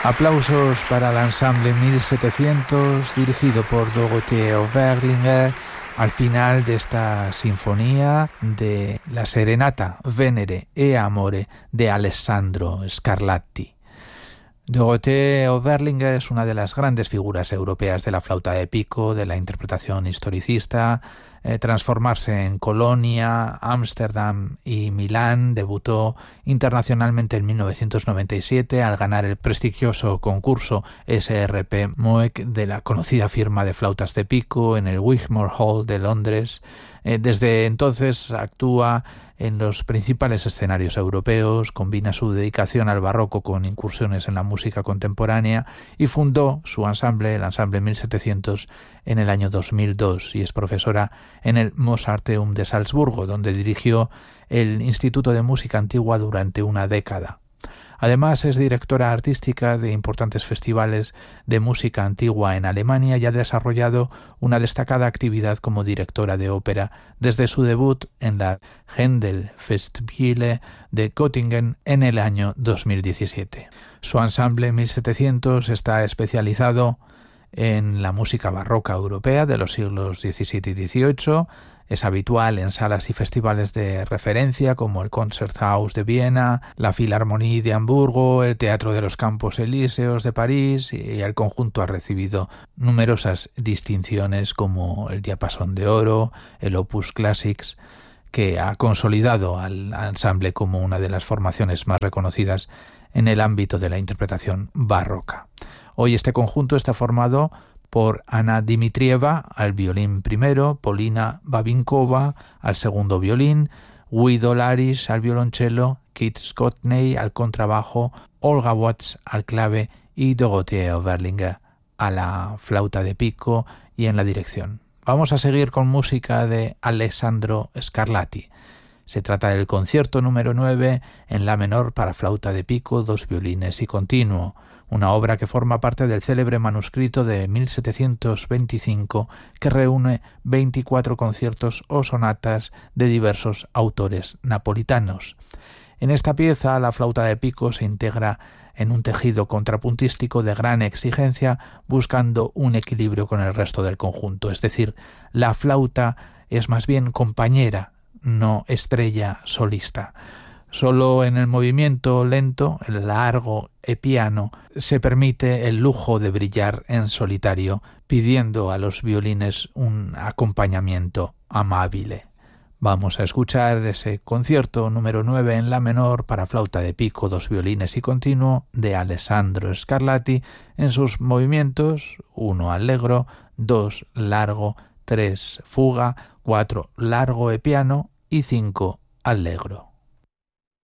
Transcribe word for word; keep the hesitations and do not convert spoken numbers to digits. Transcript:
Aplausos para el ensamble mil setecientos, dirigido por Dorothée Oberlinger, al final de esta sinfonía de la Serenata Venere e Amore de Alessandro Scarlatti. Dorothée Oberlinger es una de las grandes figuras europeas de la flauta de pico, de la interpretación historicista. Eh, transformarse en Colonia, Ámsterdam y Milán, debutó internacionalmente en mil novecientos noventa y siete al ganar el prestigioso concurso S R P Moeck de la conocida firma de flautas de pico en el Wigmore Hall de Londres. Eh, desde entonces actúa en los principales escenarios europeos, combina su dedicación al barroco con incursiones en la música contemporánea y fundó su ensamble, el ensamble mil setecientos, en el año dos mil dos y es profesora en el Mozarteum de Salzburgo, donde dirigió el Instituto de Música Antigua durante una década. Además, es directora artística de importantes festivales de música antigua en Alemania y ha desarrollado una destacada actividad como directora de ópera desde su debut en la Händel Festspiele de Göttingen en el año dos mil diecisiete. Su ensamble mil setecientos está especializado en la música barroca europea de los siglos diecisiete y dieciocho. Es habitual en salas y festivales de referencia como el Konzerthaus de Viena, la Philharmonie de Hamburgo, el Teatro de los Campos Elíseos de París, y el conjunto ha recibido numerosas distinciones como el Diapasón de Oro, el Opus Classics, que ha consolidado al ensamble como una de las formaciones más reconocidas en el ámbito de la interpretación barroca. Hoy este conjunto está formado por Ana Dimitrieva al violín primero, Polina Babinkova al segundo violín, Guido Laris al violonchelo, Keith Scotney al contrabajo, Olga Watts al clave y Dorothée Oberlinger a la flauta de pico y en la dirección. Vamos a seguir con música de Alessandro Scarlatti. Se trata del concierto número nueve en la menor para flauta de pico, dos violines y continuo, una obra que forma parte del célebre manuscrito de mil setecientos veinticinco que reúne veinticuatro conciertos o sonatas de diversos autores napolitanos. En esta pieza, la flauta de pico se integra en un tejido contrapuntístico de gran exigencia, buscando un equilibrio con el resto del conjunto, es decir, la flauta es más bien compañera, no estrella solista. Solo en el movimiento lento, el largo e piano, se permite el lujo de brillar en solitario, pidiendo a los violines un acompañamiento amable. Vamos a escuchar ese concierto número nueve en la menor para flauta de pico, dos violines y continuo de Alessandro Scarlatti en sus movimientos uno allegro, dos largo, tres fuga, cuatro largo e piano y cinco allegro.